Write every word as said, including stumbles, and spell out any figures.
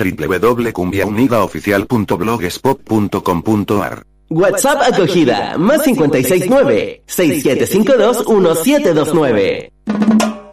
w w w punto cumbia unida oficial punto blogspot punto com punto a r. WhatsApp acogida, más cincuenta y seis nueve, seis siete cinco dos, uno siete dos nueve.